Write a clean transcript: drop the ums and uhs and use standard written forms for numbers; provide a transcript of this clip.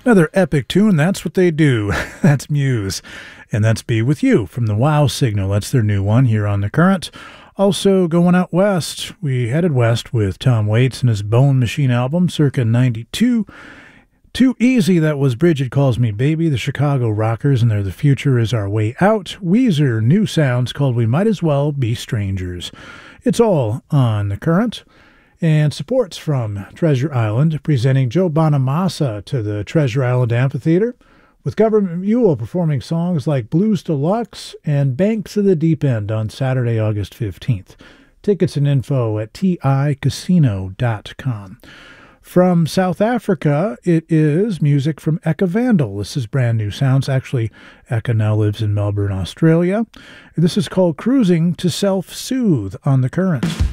Another epic tune, that's what they do. That's Muse. And that's Be With You from the Wow Signal. That's their new one here on The Current. Also going out west, we headed west with Tom Waits and his Bone Machine album circa 92. Too Easy, that was Bridget Calls Me Baby, the Chicago Rockers, and their The Future Is Our Way Out. Weezer, new sounds called We Might As Well Be Strangers. It's all on The Current. And supports from Treasure Island, presenting Joe Bonamassa to the Treasure Island Amphitheater, with Government Mule performing songs like Blues Deluxe and Banks of the Deep End on Saturday, August 15th. Tickets and info at ticasino.com. From South Africa, it is music from Eka Vandal. This is brand new sounds. Actually, Eka now lives in Melbourne, Australia. This is called Cruising to Self-Soothe on The Current.